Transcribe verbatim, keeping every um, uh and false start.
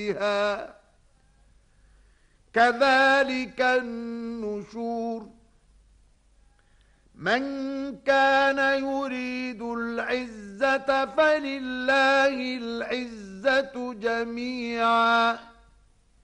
فيها كذلك النشور من كان يريد العزة فلله العزة جميعا